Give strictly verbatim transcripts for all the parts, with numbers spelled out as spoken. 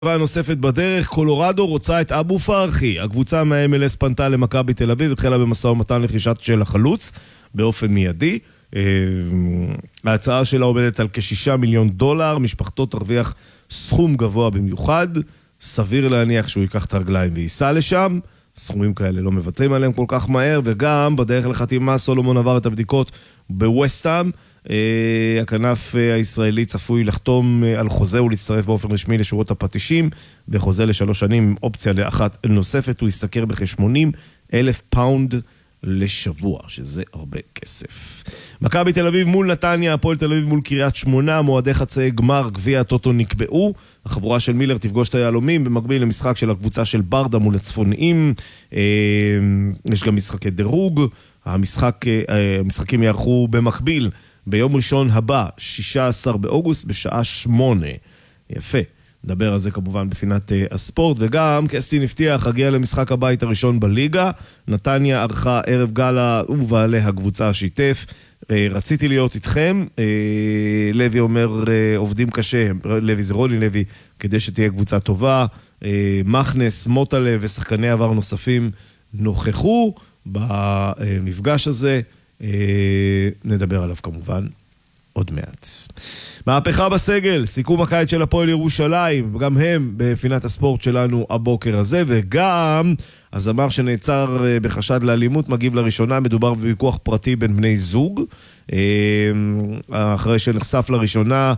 נוספת בדרך, קולורדו רוצה את אבו פרחי. הקבוצה מה-אם אל אס פנתה למכבי תל אביב, התחילה במשא ומתן לרכישת של החלוץ באופן מיידי. ההצעה שלה עומדת על כשישה מיליון דולר, משפחתו תרוויח סכום גבוה במיוחד, סביר להניח שהוא ייקח את הרגליים וייסע לשם, סכומים כאלה לא מוותרים עליהם כל כך מהר, וגם בדרך לחתימה סולומון עבר את הבדיקות בווסטהאם, הכנף הישראלי צפוי לחתום על חוזה ולהצטרף באופן רשמי לשורות הפטישים, בחוזה לשלוש שנים עם אופציה לאחת נוספת, הוא יסתכר בכ-שמונים אלף פאונד לשבוע, שזה הרבה כסף. מכבי תל אביב מול נתניה, הפועל תל אביב מול קריית שמונה, מועדי חצאי גמר גביע הטוטו נקבעו, החבורה של מילר תפגוש את היהלומים, במקביל למשחק של הקבוצה של ברדה מול הצפוניים, יש גם משחקי דירוג, המשחק, המשחקים יערכו במקביל, ביום ראשון הבא, שישה עשר באוגוסט, בשעה שמונה. יפה. נדבר על זה כמובן בפינת uh, הספורט, וגם קסטין הבטיח, הגיע למשחק הבית הראשון בליגה, נתניה ערכה ערב גלה ובעלי הקבוצה השיתף, uh, רציתי להיות איתכם, uh, לוי אומר, uh, עובדים קשה, לוי זה רוני לוי, כדי שתהיה קבוצה טובה, uh, מכנס, מוטלה ושחקני עבר נוספים נוכחו במפגש הזה, uh, נדבר עליו כמובן עוד מעט. מהפכה בסגל, סיכום הקיץ של הפועל ירושלים, וגם הם בפינת הספורט שלנו הבוקר הזה, וגם הזמר שנעצר בחשד לאלימות מגיב לראשונה, מדובר בוויכוח פרטי בין בני זוג, אחרי שנחשף לראשונה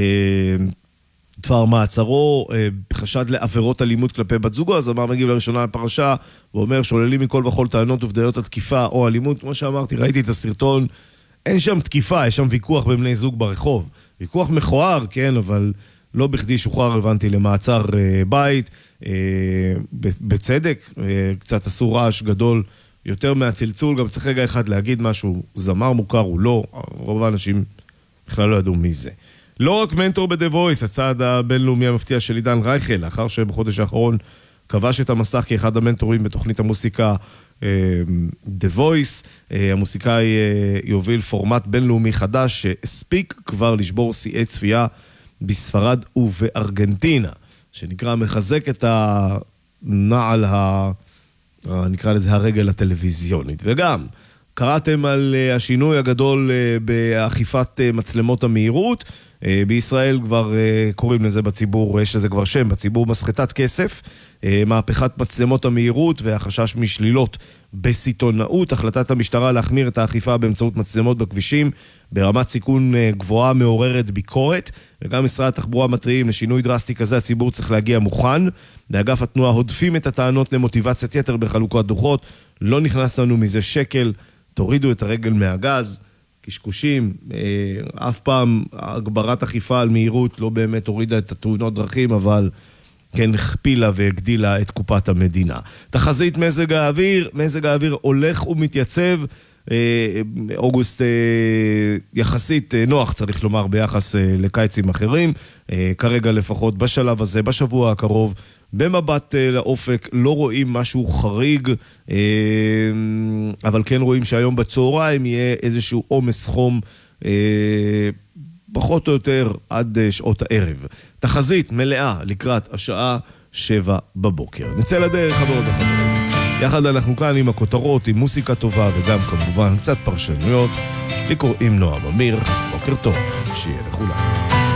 דבר מעצרו, בחשד לעבירות אלימות כלפי בת זוגו, הזמר מגיב לראשונה לפרשה, ואומר שוללים מכל וכל טענות ובדיות התקיפה או אלימות, כמו שאמרתי, ראיתי את הסרטון, אין שם תקיפה, יש שם ויכוח בין בני זוג ברחוב. ויכוח מכוער, כן, אבל לא בכדי שוחרר רלוונטי למעצר אה, בית, אה, בצדק, אה, קצת עשו רעש גדול יותר מהצלצול, גם צריך רגע אחד להגיד משהו, זמר מוכר הוא לא, רוב האנשים בכלל לא ידעו מי זה. לא רק מנטור ב-The Voice, הצעד הבינלאומי המפתיע של עידן רייכל, לאחר שבחודש האחרון כבש את המסך כאחד המנטורים בתוכנית המוסיקה The Voice, המוסיקאי יוביל פורמט בינלאומי חדש שהספיק כבר לשבור שיאי צפייה בספרד ובארגנטינה, שנקרא מחזק את הנעל, ה... נקרא לזה הרגל הטלוויזיונית. וגם קראתם על השינוי הגדול באכיפת מצלמות המהירות, בישראל כבר קוראים לזה בציבור, יש לזה כבר שם בציבור, מסחטת כסף, מהפכת מצלמות המהירות והחשש משלילות בסיטונאות, החלטת המשטרה להחמיר את האכיפה באמצעות מצלמות בכבישים ברמת סיכון גבוהה מעוררת ביקורת, וגם משרד התחבורה מתריעים לשינוי דרסטי כזה, הציבור צריך להגיע מוכן, באגף התנועה הודפים את הטענות למוטיבציית יתר בחלוקת דוחות, לא נכנס לנו מזה שקל, תורידו את הרגל מהגז, קשקושים, אף פעם הגברת אכיפה על מהירות לא באמת הורידה את התאונות דרכים, אבל כן הכפילה והגדילה את קופת המדינה. תחזית מזג האוויר, מזג האוויר הולך ומתייצב, אוגוסט יחסית נוח צריך לומר ביחס לקיצים אחרים, כרגע לפחות בשלב הזה, בשבוע הקרוב, במבט לאופק לא רואים משהו חריג, אבל כן רואים שהיום בצהריים יהיה איזשהו עומס חום פחות או יותר עד שעות הערב. תחזית מלאה לקראת השעה שבע בבוקר. נצא לדרך חברות וחברים. יחד אנחנו כאן עם הכותרות, עם מוסיקה טובה וגם כמובן קצת פרשנויות. לי קוראים נועם אמיר, בוקר טוב, שיהיה לכולם.